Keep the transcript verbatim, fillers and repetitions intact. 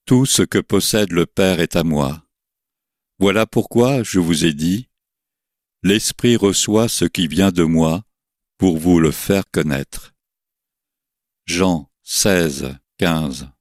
Tout ce que possède le Père est à moi. Voilà pourquoi je vous ai dit, l'Esprit reçoit ce qui vient de moi pour vous le faire connaître. Jean seize, quinze.